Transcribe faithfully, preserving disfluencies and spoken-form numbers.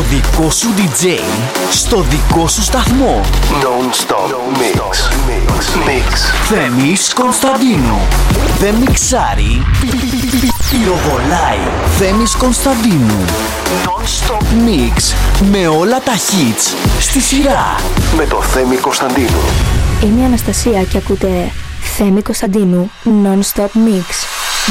δικό σου ντι τζέι, στο δικό σου σταθμό. Non-stop mix. Mix. Θέμης Κωνσταντίνου. Δεν μιξάρει, πυροβολάει. Θέμης Κωνσταντίνου. Non-stop mix. Με όλα τα hits στη σειρά. Με το Θέμη Κωνσταντίνου. Είμαι η Αναστασία και ακούτε Θέμη Κωνσταντίνου Non-stop mix.